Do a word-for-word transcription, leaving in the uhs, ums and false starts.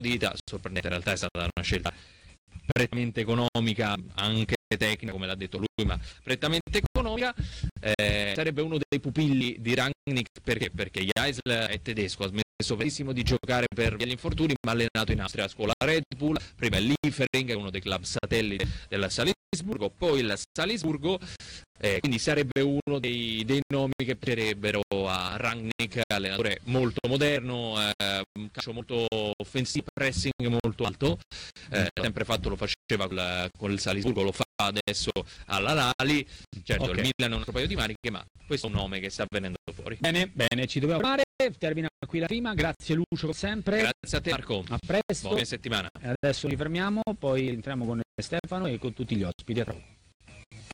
Saudita, sorprendente, in realtà è stata una scelta prettamente economica, anche tecnica come l'ha detto lui, ma prettamente economica. Eh, sarebbe uno dei pupilli di Rangnick, perché? Perché Jaisl è tedesco, ha smesso benissimo di giocare per via gli infortuni, ma ha allenato in Austria a scuola Red Bull, prima il Liefering, è uno dei club satelliti del Salisburgo, poi il Salisburgo, eh, quindi sarebbe uno dei, dei nomi che piacerebbero a Rangnick, allenatore molto moderno, eh, un calcio molto offensivo, pressing molto alto, eh, sempre fatto, lo faceva col, col Salisburgo, lo fa adesso all'Al-Ahly, certo okay. Il Milan è un altro paio di maniche, ma questo è un nome che sta venendo fuori. Bene, bene, ci dobbiamo fare, termina qui la prima, grazie Lucio come sempre. Grazie a te Marco. A presto. Buona settimana. Adesso ci fermiamo, poi entriamo con Stefano e con tutti gli ospiti. A tra poco.